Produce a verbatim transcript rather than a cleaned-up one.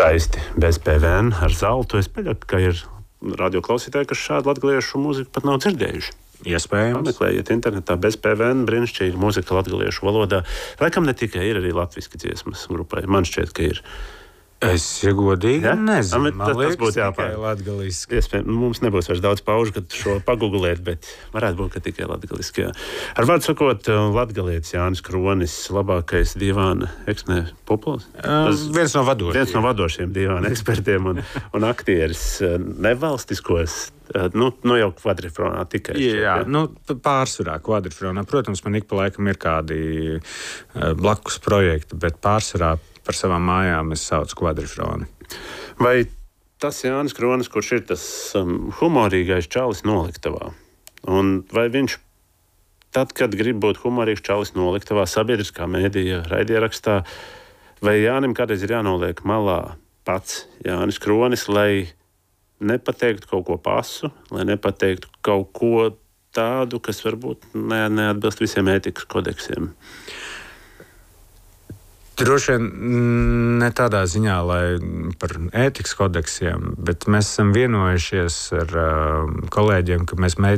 skaisti bez P V N ar zeltu. Es pieļauju, ka ir radioklausītāji, kas šādu latgaliešu mūziku pat nav dzirdējuši. Iespējams. Pameklējiet internetā bez P V N, brīnišķīga mūzika latgaliešu valodā. Laikam ne tikai ir arī latviski dziesmas grupai. Man šķiet, ka ir. Es godīgi ja? nezinu. Man tas, tas būtu jāpār. Latgaliski. Iespējams, mums nebūs vairs daudz paužu, kad šo pagooglēt, bet varētu būt, ka tikai latgaliski. Jā. Ar vārdu sakot, latgalietis Jānis Kronis, labākais divāna eksnē populs. Uh, viens no vadošiem. Viens no vadošiem divāna ekspertiem un, un aktieris nevalstiskos. Nu, nu jau kvadrifronā tikai. Jā, jā. Nu, pārsvarā kvadrifronā. Protams, man ik pa laikam ir kādi blakus projekti, bet pārsvarā par savām mājām es saucu kvadrifroni. Vai tas Jānis Kronis, kurš ir tas um, humorīgais čalis noliktavā? Un vai viņš tad, kad grib būt humorīgs čalis noliktavā, sabiedriskā mēdīja, raidierakstā, vai Jānim kādreiz ir jānoliek malā pats Jānis Kronis, lai nepateiktu kaut ko pasu, lai nepateiktu kaut ko tādu, kas varbūt ne, neatbilst visiem ētikas kodeksiem? Droši vien ne tādā ziņā, lai par ētikas kodeksiem, bet mēs esam vienojušies ar uh, kolēģiem, ka mēs mēģinām